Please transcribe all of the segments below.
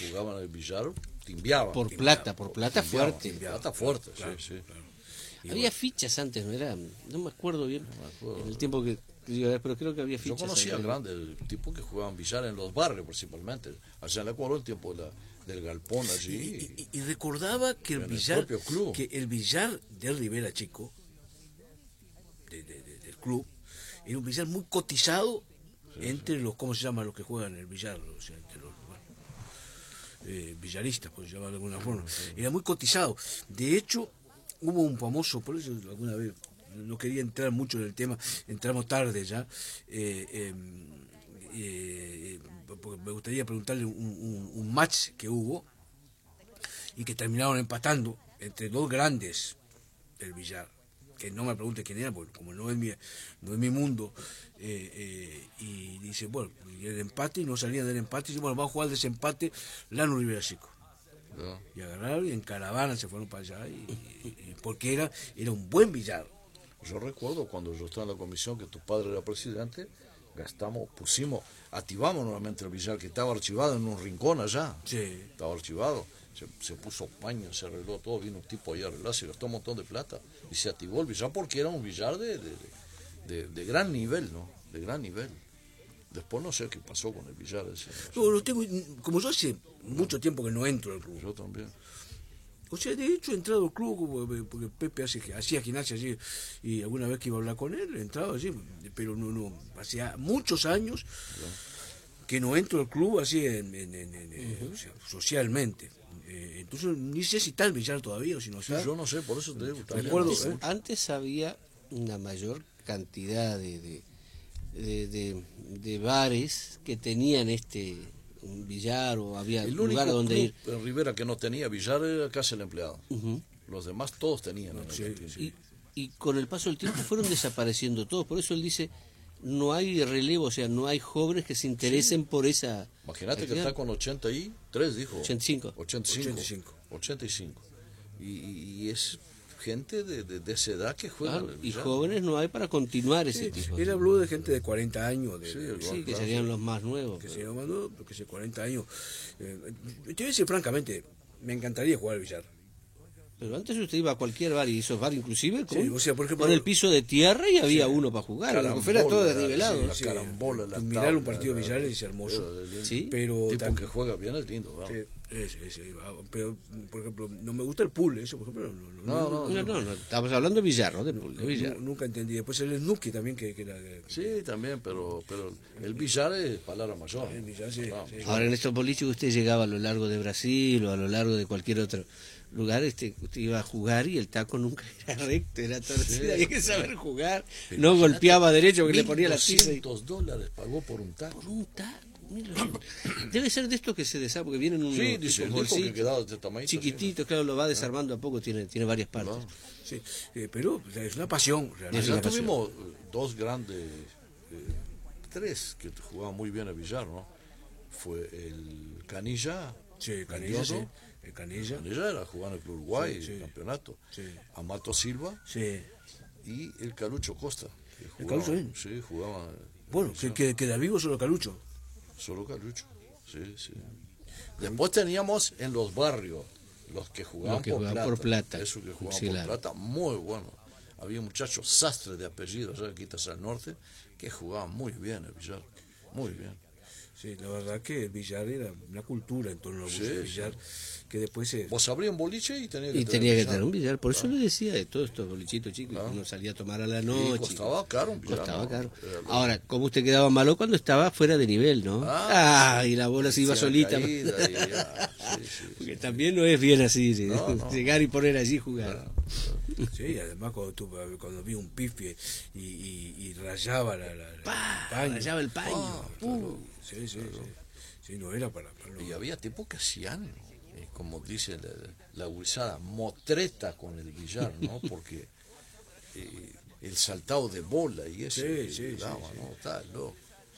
jugaban al billar timbiaban. Por plata fuerte. Plata fuerte, Claro, sí. claro. Había fichas antes, no me acuerdo bien, en el tiempo que pero creo que había Yo fichas. conocía ahí, grandes tipos que jugaban billar en los barrios principalmente. Allá en Ecuador, el tiempo del galpón allí. Y recordaba que en el propio club. que el billar de Rivera Chico, del club, era un billar muy cotizado entre los, ¿cómo se llama los que juegan el billar? O sea, entre los billaristas, por llamarlo de alguna forma. Era muy cotizado. De hecho, hubo un famoso, por eso alguna vez no quería entrar mucho en el tema, entramos tarde ya, porque me gustaría preguntarle un match que hubo y que terminaron empatando entre dos grandes del billar, que no me pregunte quién era, porque como no es mi mundo, y dice, bueno, y el empate, y no salían del empate, y dice, bueno, vamos a jugar el desempate, Lano Rivera Chico. ¿No? Y agarraron y en caravana se fueron para allá, y porque era un buen billar. Yo recuerdo cuando yo estaba en la comisión que tu padre era presidente, activamos nuevamente el billar que estaba archivado en un rincón allá. Sí. Estaba archivado. Se puso paño, se arregló todo, vino un tipo ahí a arreglar, se gastó un montón de plata y se activó el billar porque era un billar de gran nivel, ¿no? De gran nivel. Después no sé qué pasó con el billar ese. No, como yo hace mucho tiempo que no entro al club. Yo también. O sea, de hecho he entrado al club porque Pepe hacía gimnasia allí y alguna vez que iba a hablar con él, he entrado allí, pero no, hacía muchos años que no entro al club así o sea, socialmente. Entonces ni sé si está el billar todavía o si no está. Yo no sé, por eso te digo. Recuerdo, Antes había una mayor cantidad de bares que tenían un billar o había El lugar único donde ir. club en Rivera que no tenía billar era Casa del Empleado. Los demás todos tenían. Y con el paso del tiempo fueron desapareciendo todos. Por eso él dice, no hay relevo, o sea, no hay jóvenes que se interesen por esa... Imagínate que actividad. está con 83, dijo. 85. 85. Y es gente de esa edad que juega. Claro, y jóvenes no hay para continuar ese tipo. Él habló de gente de 40 años. Sí, que serían los más nuevos. Que serían más nuevos, porque hace 40 años. Te voy a decir francamente, me encantaría jugar al billar. Pero antes usted iba a cualquier bar, y esos bar inclusive con, o sea, por ejemplo, con el piso de tierra y había uno para jugar, aunque fuera todo desnivelado. La carambola, la mirar tabla, un partido de billar es hermoso. Sí, pero tipo que juega bien es lindo. ¿No? Pero, por ejemplo, no me gusta el pool, eso, por ejemplo. No, estamos hablando de billar, ¿no? De billar. Nunca entendí. Después el snooki también, que era... Sí, también, pero el billar es palabra mayor. El billar, sí. Ahora, en estos boliches que usted llegaba a lo largo de Brasil o a lo largo de cualquier otro lugar, usted iba a jugar y el taco nunca era recto, era torcido, había que saber jugar, pero no golpeaba derecho porque le ponía la tiza. $200 pagó por un taco. Por un taco. Debe ser de estos que se desarman, porque vienen unos bolsitos chiquititos, claro, lo va desarmando a poco, tiene varias partes. No. Sí, pero es una pasión. Ya tuvimos dos grandes, tres que jugaban muy bien a billar, ¿no? Fue el Canilla. Sí, Canilla, sí. El Canilla era jugando en el Club Uruguay, el campeonato. Sí. Amato Silva. Sí. Y el Calucho Costa. ¿El Calucho? Sí, jugaba. Bueno, que queda vivo solo Calucho. Solo Calucho, sí. Después teníamos en los barrios los que jugaban, por plata. Esos que jugaban por plata, muy bueno. Había muchachos sastres de apellido, allá aquí al norte, que jugaban muy bien el billar, muy bien. Sí, la verdad que el billar era una cultura en torno al billar, que después se... Vos abrías un boliche y tenías que tener un billar. Por eso le decía de todos estos bolichitos chicos, uno salía a tomar a la noche. Costaba caro un billar. Costaba caro. Ahora, ¿cómo usted quedaba malo cuando estaba fuera de nivel, no? Y la bola se iba solita. Porque también no es bien así, llegar y poner allí y jugar. Sí, además cuando vi un pifie y rayaba rayaba el paño. Sí, no era para y había tipos que hacían, como dice la guisada, motreta con el billar, ¿no? Porque el saltado de bola y eso daba, ¿no? Está loco.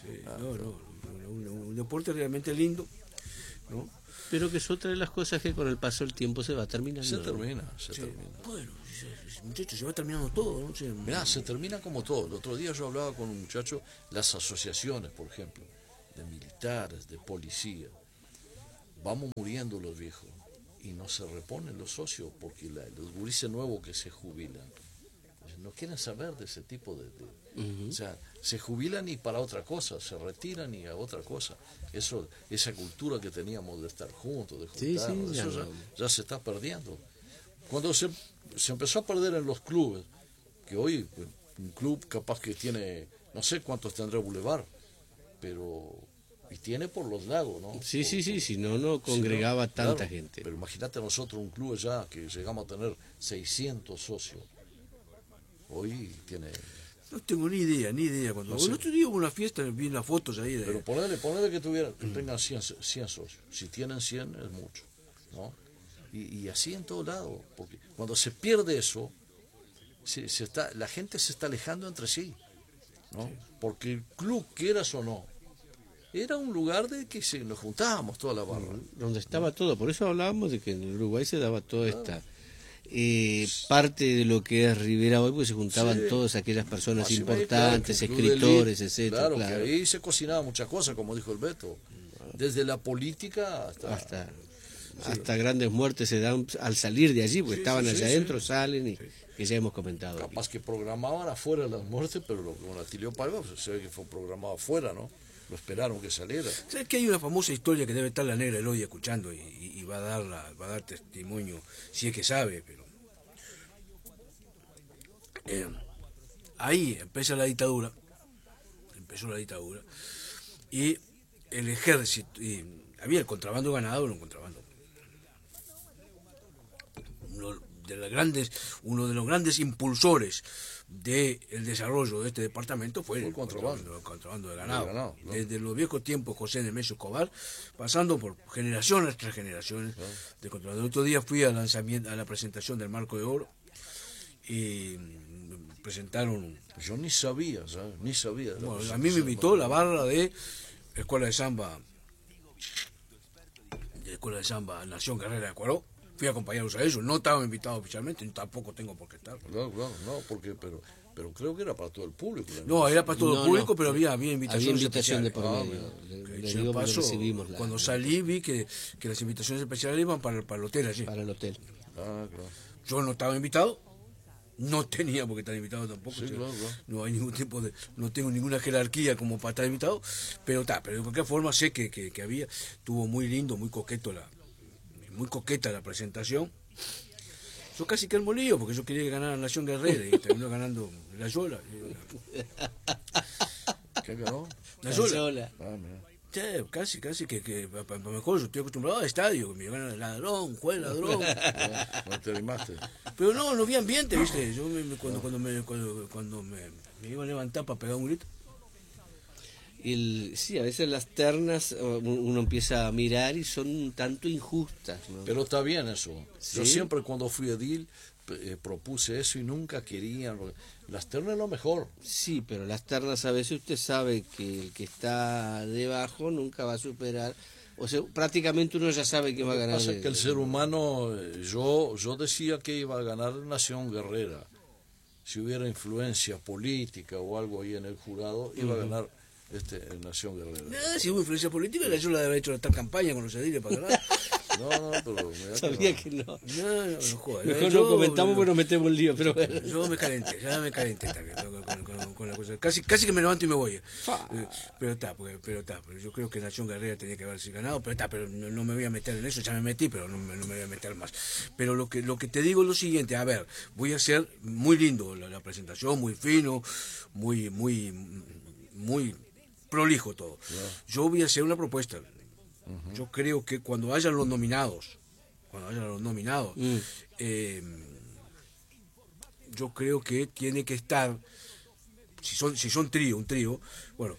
Un deporte realmente lindo, ¿no? Pero que es otra de las cosas que con el paso del tiempo se va terminando. Se termina. Bueno, muchachos, se va terminando todo, ¿no? Mirá, se termina como todo. El otro día yo hablaba con un muchacho, las asociaciones, por ejemplo, de militares, de policía, vamos muriendo los viejos y no se reponen los socios porque los gurises nuevos que se jubilan no quieren saber de ese tipo de o sea, se jubilan y para otra cosa, se retiran y a otra cosa. Esa cultura que teníamos de estar juntos, de juntarnos, eso ya se está perdiendo. Cuando se empezó a perder en los clubes, que hoy un club capaz que tiene, no sé cuántos tendrá Boulevard, pero y tiene por los lados, ¿no? Sí, si no congregaba tanta gente. Pero imagínate nosotros un club ya que llegamos a tener 600 socios. Hoy tiene... No tengo ni idea. Cuando el otro día hubo una fiesta, vi unas fotos ahí de... Pero ponele que tengan 100 socios. Si tienen 100 es mucho, ¿no? Y así en todo lado, porque cuando se pierde eso, la gente se está alejando entre sí, ¿no? Porque el club, quieras o no, era un lugar de que nos juntábamos toda la barra. Donde estaba todo, por eso hablábamos de que en el Uruguay se daba toda esta... parte de lo que es Rivera hoy, pues se juntaban todas aquellas personas importantes, escritores, etcétera. Claro, que ahí se cocinaba muchas cosas, como dijo el Beto, desde la política hasta grandes muertes se dan al salir de allí, porque estaban allá adentro, salen y que ya hemos comentado. Capaz que programaban afuera las muertes, pero con Atilio Paiva se ve que fue programado afuera, ¿no? Lo esperaron que saliera. ¿Sabes que hay una famosa historia que debe estar la negra Elodia escuchando y va a dar testimonio, si es que sabe, pero ahí empezó la dictadura y el ejército, y había el contrabando ganado, uno de los grandes impulsores del desarrollo de este departamento fue el contrabando de ganado, ¿no? Desde los viejos tiempos José Nemesio Escobar, pasando por generaciones tras generaciones de contrabando. El otro día fui a la presentación del Marco de Oro y presentaron... Yo ni sabía, ¿sabes? Bueno, a mí me invitó la barra de Escuela de Samba Nación Guerrera de Ecuador. Fui a acompañarlos a ellos, no estaba invitado oficialmente, tampoco tengo por qué estar. No, porque, pero creo que era para todo el público. No, era para todo el público, pero había invitaciones invitación especiales. de por medio. Cuando salí vi que las invitaciones especiales iban para el hotel allí. Para el hotel. Claro. Yo no estaba invitado, no tenía por qué estar invitado tampoco. Sí, claro. No hay ningún tipo de, no tengo ninguna jerarquía como para estar invitado, pero de cualquier forma sé que había, estuvo muy lindo, muy coqueta la presentación. Yo casi que el molío, porque yo quería ganar a Nación Guerrera y terminó ganando la Yola. ¿Qué ganó? La Yola. Sí, casi que mejor yo estoy acostumbrado al estadio, que me ganan ladrón, juez ladrón. No te animaste. Pero no había ambiente, ¿viste? Yo cuando me iba a levantar para pegar un grito. Sí, a veces las ternas uno empieza a mirar y son un tanto injustas, ¿no? Pero está bien eso. ¿Sí? Yo siempre cuando fui edil propuse eso y nunca querían. Las ternas es lo mejor. Sí, pero las ternas a veces usted sabe que el que está debajo nunca va a superar. O sea, prácticamente uno ya sabe que va a ganar. Lo que pasa es que el ser humano, yo decía que iba a ganar Nación Guerrera. Si hubiera influencia política o algo ahí en el jurado, iba a ganar Nación Guerrera. Si hubo influencia política, yo la había hecho tal campaña con los ediles para ganar. No, pero sabía que no. No jodas. Mejor no comentamos porque nos metemos en lío, pero bueno. Yo me calenté también con la cosa. Casi que me levanto y me voy. Pero yo creo que Nación Guerrera tenía que haberse ganado, pero no me voy a meter en eso, ya me metí, pero no me voy a meter más. Pero lo que te digo es lo siguiente, a ver, voy a hacer muy lindo la presentación, muy fino, muy prolijo todo. Yo voy a hacer una propuesta. Yo creo que cuando hayan los nominados, yo creo que tiene que estar, si son un trío, bueno,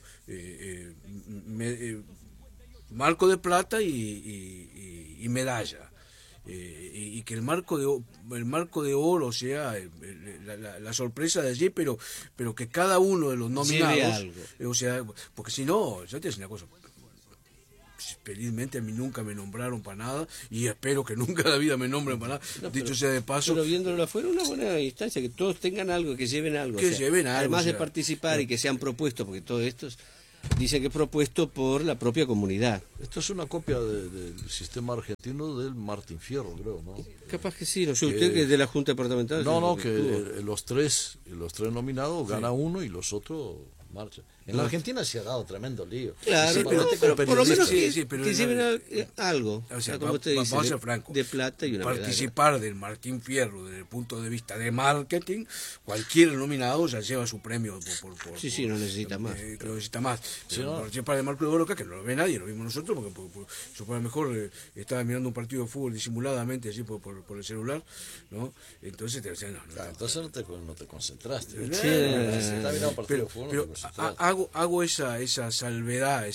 marco de plata y medalla. Y que el marco de oro sea la sorpresa de allí, pero que cada uno de los nominados, o sea, porque si no, yo te digo una cosa, felizmente a mí nunca me nombraron para nada y espero que nunca en la vida me nombren para nada, dicho sea de paso. Pero viéndolo afuera, una buena instancia, que todos tengan algo, que lleven algo. Además de participar y que sean propuestos, porque todo esto dice que propuesto por la propia comunidad. Esto es una copia del sistema argentino del Martín Fierro, creo, ¿no? Capaz que sí, no sé, usted que es de la Junta Departamental. No, que los tres nominados gana uno y los otros marchan. En la Argentina se ha dado tremendo lío. Claro, pero por lo menos que lleven algo. O sea, como usted dice, vamos a ser francos. De plata y una participar medalla. del Martín Fierro desde el punto de vista de marketing, cualquier nominado ya lleva su premio sí, no necesita más. No necesita más. Participar del Marco de Oro, que no lo ve nadie, lo vimos nosotros, porque yo a lo mejor estaba mirando un partido de fútbol disimuladamente así por el celular, ¿no? Entonces te decían, entonces no te concentraste. Está mirando un partido de fútbol, pero hago esa salvedad,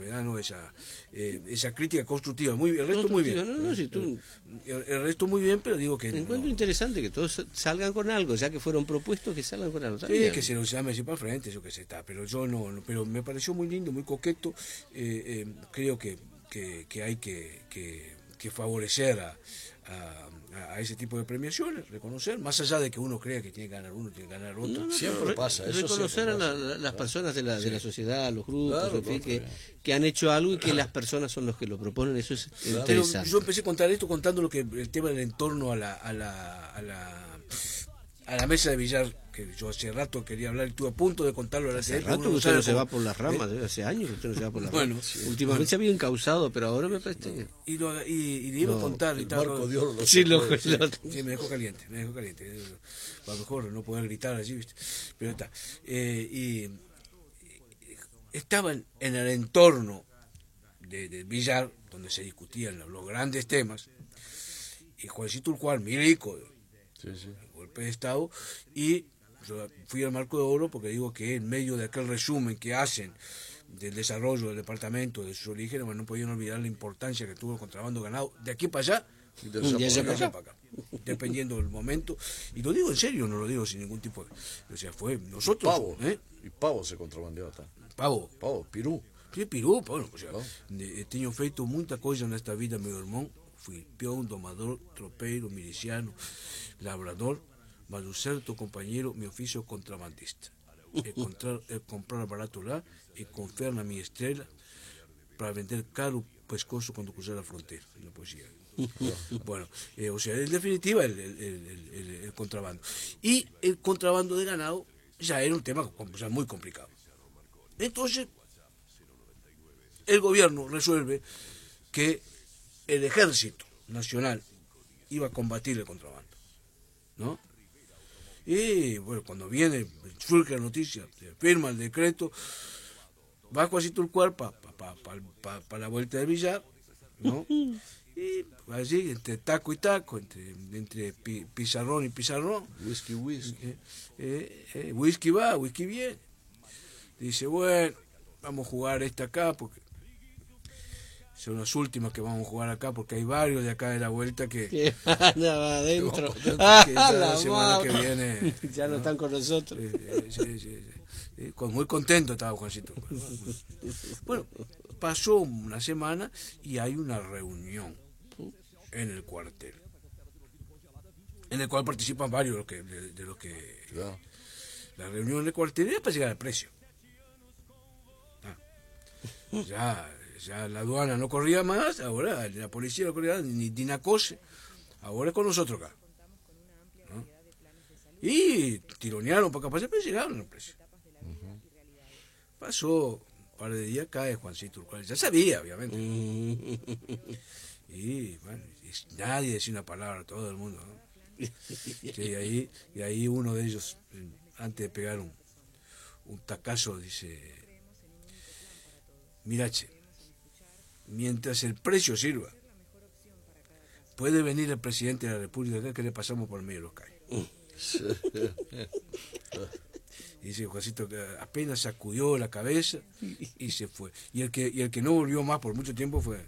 esa crítica constructiva. El resto muy bien. El resto muy bien, pero digo que encuentro interesante que todos salgan con algo, ya que fueron propuestos, que salgan con algo. Sí, que se lo llame así para frente, eso que se está, pero yo no, pero me pareció muy lindo, muy coqueto. Creo que hay que favorecer a ese tipo de premiaciones, reconocer, más allá de que uno crea que tiene que ganar uno, tiene que ganar otro. Siempre pasa eso. Reconocer a las personas de la sociedad, los grupos, que han hecho algo y que las personas son los que lo proponen, eso es interesante. Pero yo empecé a contar esto contando el tema del entorno a la mesa de billar, que yo hace rato quería hablar y estuve a punto de contarlo. Hace rato que usted no se va por las ramas, hace años que usted no se va por las ramas. Últimamente se había encausado, pero ahora me parece que... Y le iba a contar y tal. Sí, me dejó caliente. A lo mejor no poder gritar allí, ¿viste? Pero está. Y estaban en el entorno del billar, donde se discutían los grandes temas, y Juancito Urcual, milico, golpe de Estado, y yo fui al Marco de Oro porque digo que en medio de aquel resumen que hacen del desarrollo del departamento, de sus orígenes, no podían olvidar la importancia que tuvo el contrabando ganado de aquí para allá y de allá para acá, dependiendo del momento. Y lo digo en serio, no lo digo sin ningún tipo de... O sea, fue nosotros... Y pavo se contrabandeó acá. Pavo, Pirú. Sí, Pirú, bueno, o sea, tengo feito muita coisa nesta vida, meu irmão. Fui peão, domador, tropeiro, miliciano, labrador, mas o certo companheiro, meu oficio contrabandista. Comprar barato lá e confiar na minha estrela para vender caro pescoço quando cruzar a fronteira, na poesía. Bueno, o sea, en definitiva el contrabando. Y el contrabando de ganado ya era un tema ya muy complicado. Entonces, el gobierno resuelve que el ejército nacional iba a combatir el contrabando, ¿no? Y bueno, cuando surge la noticia, se firma el decreto, va Juancito Urcual para la vuelta del billar, ¿no? Y allí, entre taco y taco, entre pizarrón y pizarrón, whisky, whisky va, whisky viene. Dice, bueno, vamos a jugar esta acá, porque son las últimas que vamos a jugar acá, porque hay varios de acá de la vuelta que andaba adentro. Que ya la semana que viene ya no están con nosotros. Sí. Muy contento estaba Juancito. Bueno, pasó una semana y hay una reunión en el cuartel, en el cual participan varios de los que Claro. La reunión en el cuartel era para llegar al precio. Ya la aduana no corría más, ahora la policía no corría ni Dinacose, ahora es con nosotros acá, ¿no? Y tironearon para acá, pero llegaron al precio. Pasó un par de días, cae Juancito Urcual, ya sabía, obviamente. Y bueno, nadie decía una palabra, todo el mundo, ¿no? Sí, y ahí uno de ellos, antes de pegar un tacazo, dice: mirache, mientras el precio sirva, puede venir el presidente de la República acá que le pasamos por el medio de los calles. Y dice Juancito que apenas sacudió la cabeza y se fue. Y el que no volvió más por mucho tiempo fue...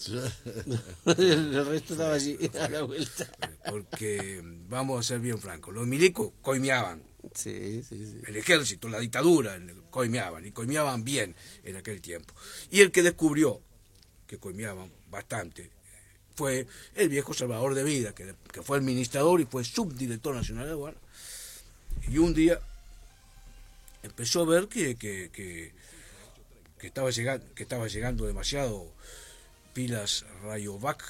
El resto estaba allí a la vuelta. Porque, vamos a ser bien francos, los milicos coimeaban. Sí. El ejército, la dictadura, coimeaban, y coimeaban bien en aquel tiempo. Y el que descubrió que coimeaban bastante fue el viejo Salvador de Vida, que fue administrador y fue subdirector nacional de aduana. Y un día empezó a ver que que estaba llegando demasiado pilas Rayovac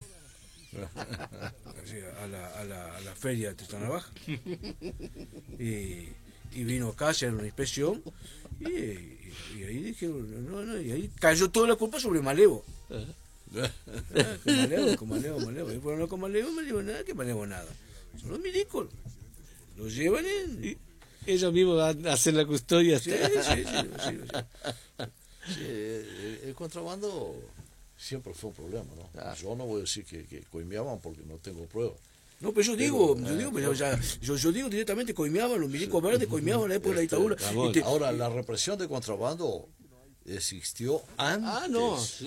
a la feria de Tristán Baja, y vino acá a hacer una inspección, y ahí dijeron, y ahí cayó toda la culpa sobre Malevo. Con Malevo. Y fueron con Malevo nada. Son los milicos. Los llevan y ellos mismos van a hacer la custodia. Sí. El contrabando siempre fue un problema, ¿no? Yo no voy a decir que coimeaban porque no tengo pruebas. No, pero yo digo directamente coimeaban, los milicos verdes coimeaban en la época de la dictadura. Ahora, la represión de contrabando existió antes,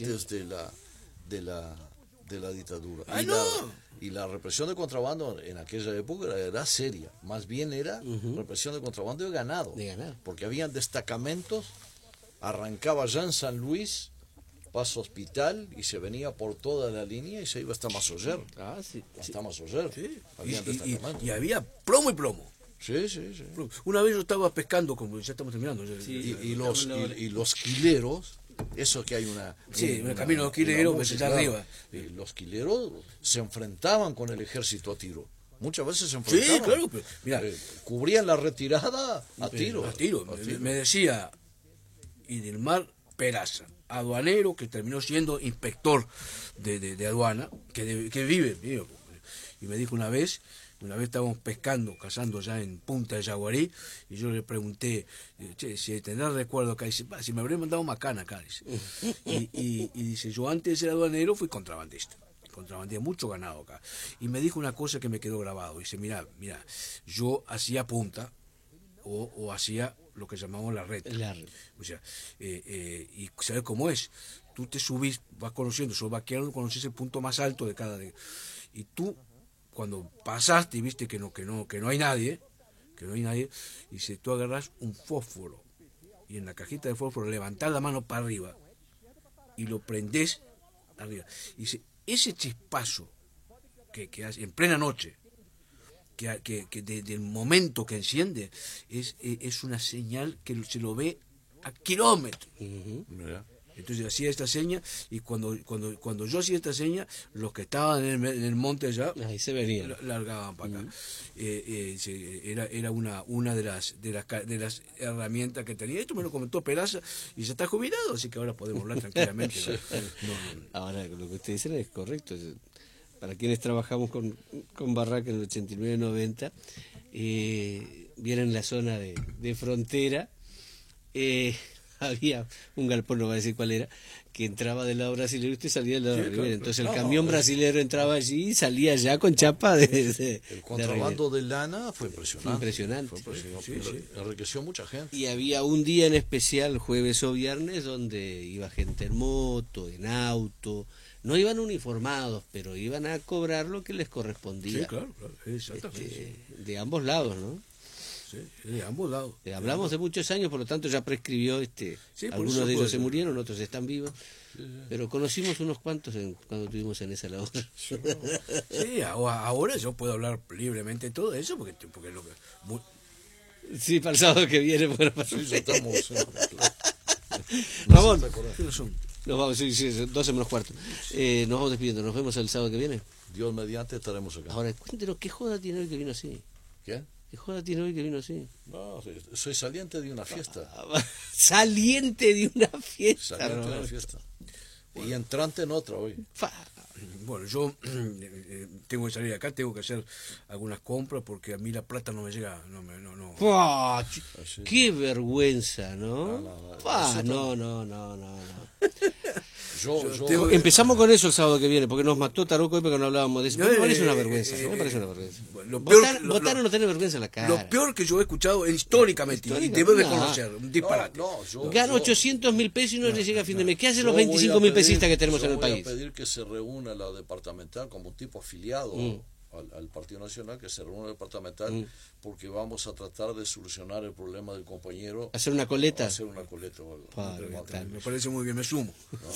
de la dictadura. Y la represión de contrabando en aquella época era seria, más bien era represión de contrabando de ganado, porque habían destacamentos, arrancaba ya en San Luis, Paso Hospital, y se venía por toda la línea y se iba hasta Masoller. Hasta Masoller. Sí. Y había plomo y plomo. Sí. Una vez yo estaba pescando, como ya estamos terminando. Y los quileros, eso que hay un camino de los quileros, que está arriba. Los quileros se enfrentaban con el ejército a tiro. Muchas veces se enfrentaban. Sí, claro. Pero, mira, cubrían la retirada a tiro. Me decía Idilmar Peraza, aduanero que terminó siendo inspector de aduana, que vive, y me dijo una vez estábamos pescando, cazando ya en Punta de Yaguarí, y yo le pregunté, si tendrá recuerdo acá, dice, si me habré mandado macana acá, dice. Y dice, yo antes de ser aduanero fui contrabandista mucho ganado acá. Y me dijo una cosa que me quedó grabado, dice, mira, yo hacía punta, o hacía lo que llamamos la red. O sea, y ¿sabes cómo es? Tú te subís, vas conociendo, sos vaquero, conoces el punto más alto de cada... y tú, cuando pasaste y viste que no hay nadie, y si tú agarrás un fósforo, y en la cajita de fósforo levantás la mano para arriba, y lo prendés arriba, y ese chispazo que hace en plena noche, que del momento que enciende es una señal que se lo ve a kilómetros. Entonces hacía esta seña, y cuando yo hacía esta seña, los que estaban en el monte allá ahí se venían, largaban para acá. Era una de las herramientas que tenía. Esto me lo comentó Peraza, y ya está jubilado, así que ahora podemos hablar tranquilamente. Ahora, lo que ustedes dicen es correcto. Para quienes trabajamos con Barraca en el 89-90, vienen en la zona de frontera, había un galpón, no voy a decir cuál era, que entraba del lado brasilero y usted salía del lado de Rivera. Entonces el camión brasilero entraba allí y salía ya con chapa el contrabando de lana fue impresionante. Enriqueció mucha gente. Y había un día en especial, jueves o viernes, donde iba gente en moto, en auto. No iban uniformados, pero iban a cobrar lo que les correspondía. Sí, claro, exactamente. De ambos lados, ¿no? Sí, de ambos lados. Hablamos de muchos años, por lo tanto ya prescribió. Algunos de ellos se murieron, otros están vivos. Pero conocimos unos cuantos cuando estuvimos en esa labor. Sí, ahora yo puedo hablar libremente de todo eso, porque lo que... Sí, para el sábado que viene. Bueno, estamos... Ramón, nos vamos, 12 menos cuarto. Nos vamos despidiendo, nos vemos el sábado que viene. Dios mediante estaremos acá. Ahora, cuéntenos, ¿qué joda tiene hoy que vino así? ¿Qué? ¿Qué joda tiene hoy que vino así? No, soy saliente de una fiesta. Saliente de una fiesta. Saliente de una fiesta. Y entrante en otra hoy. Bueno, yo tengo que salir acá, tengo que hacer algunas compras porque a mí la plata no me llega, no. ¡Qué vergüenza!, ¿no? No. Empezamos con eso el sábado que viene, porque nos mató Taroco hoy porque no hablábamos de eso. Me parece una vergüenza, votar o no tener vergüenza en la cara. Lo peor que yo he escuchado históricamente, y debo reconocer, un disparate. Gana 800.000 pesos y no le llega a fin de mes. ¿Qué hacen los 25.000 pesistas que tenemos en el país? Voy a pedir que se reúna la departamental como un tipo afiliado al Partido Nacional, que se reúne departamental, porque vamos a tratar de solucionar el problema del compañero. ¿Hacer una coleta? Hacer una coleta o algo. Me parece muy bien, me sumo.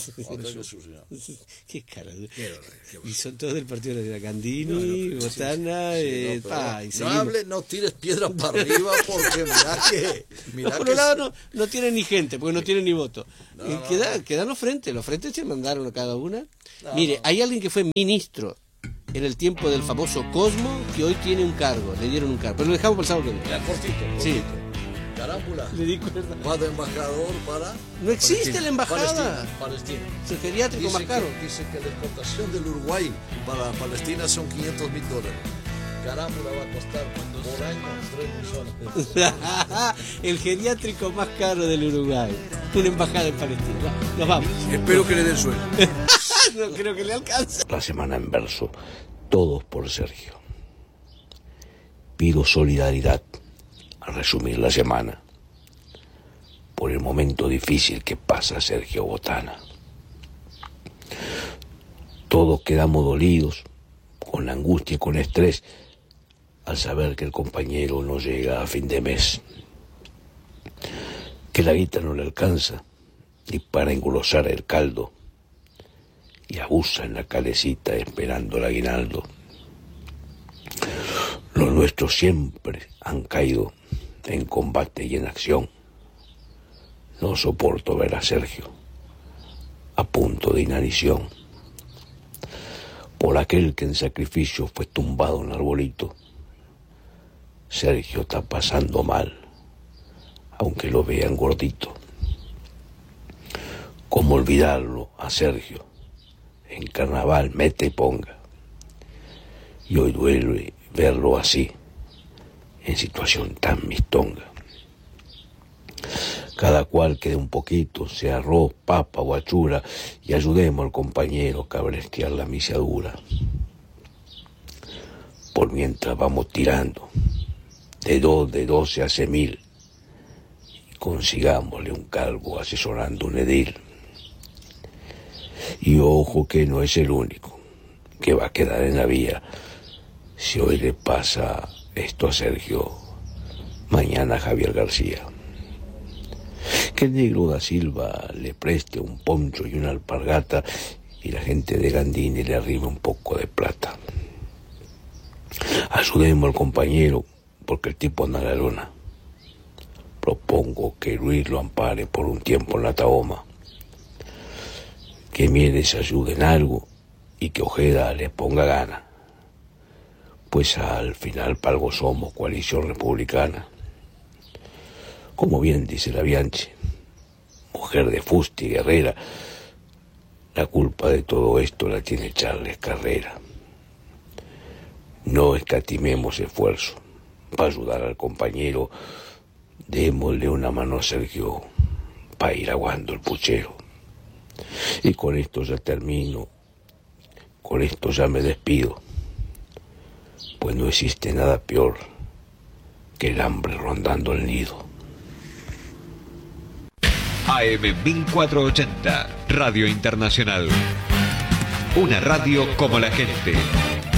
Qué cara. Y son todos del Partido Nacional, Gandini, Botana, no tires piedras para arriba, porque por un lado no tienen ni gente, porque no tienen ni voto. Quedan los frentes se mandaron a cada una. Mire, hay alguien que fue ministro en el tiempo del famoso Cosmo, que hoy tiene un cargo, le dieron un cargo, pero lo dejamos por el sábado que viene. Ya, cortito. Sí. Carámbula. Le di cuerda. Va de embajador para... No existe la embajada. Palestina. Es el geriátrico más caro. Dice que la exportación del Uruguay para Palestina son $500,000. Carámbula va a costar por año 3 millones. El geriátrico más caro del Uruguay. Una embajada en Palestina. Nos vamos. Espero que le den suelo. No creo que le alcance. La semana en verso, todos por Sergio. Pido solidaridad al resumir la semana por el momento difícil que pasa Sergio Botana. Todos quedamos dolidos, con la angustia y con estrés, al saber que el compañero no llega a fin de mes, que la guita no le alcanza ni para engrosar el caldo, y abusa en la calecita esperando el aguinaldo. Los nuestros siempre han caído en combate y en acción. No soporto ver a Sergio a punto de inanición. Por aquel que en sacrificio fue tumbado en arbolito, Sergio está pasando mal, aunque lo vean gordito. ¿Cómo olvidarlo a Sergio? En carnaval mete y ponga. Y hoy duele verlo así, en situación tan mistonga. Cada cual que dé un poquito, sea arroz, papa o achura, y ayudemos al compañero a cabrestear la misiadura. Por mientras vamos tirando, de 2 se hace 1000, y consigámosle un cargo asesorando un edil. Y ojo que no es el único que va a quedar en la vía. Si hoy le pasa esto a Sergio, mañana a Javier García. Que el negro da Silva le preste un poncho y una alpargata, y la gente de Gandini le arrime un poco de plata. Ayudemos al compañero, porque el tipo anda a la lona. Propongo que Luis lo ampare por un tiempo en la Tahoma. Que Mieres ayude en algo y que Ojeda le ponga gana. Pues al final para algo somos coalición republicana. Como bien dice la Bianchi, mujer de fuste y guerrera, la culpa de todo esto la tiene Charles Carrera. No escatimemos esfuerzo para ayudar al compañero, démosle una mano a Sergio para ir aguando el puchero. Y con esto ya termino, con esto ya me despido, pues no existe nada peor que el hambre rondando el nido. AM 1480, Radio Internacional. Una radio como la gente.